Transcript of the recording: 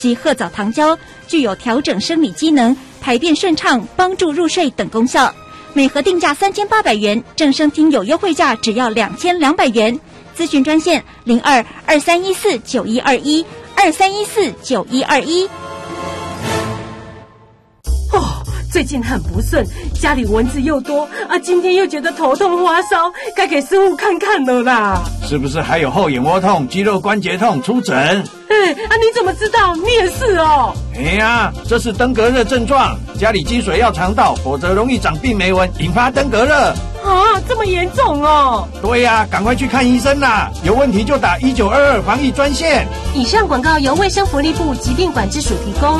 及褐藻糖胶，具有调整生理机能、排便顺畅、帮助入睡等功效。每盒定价3800元，正声听友优惠价只要2200元。咨询专线02-2314-9121，2314-9121。 最近很不顺，家里蚊子又多啊，今天又觉得头痛发烧，该给师傅看看了啦。 是不是还有后眼窝痛、肌肉关节痛？出诊。 你怎么知道？你也是哦。 这是登革热症状，家里积水要肠道，否则容易长病媒蚊，引发登革热。 这么严重哦？ 对呀，赶快去看医生啦！有问题就打1922防疫专线。 以上广告由卫生福利部疾病管制署提供。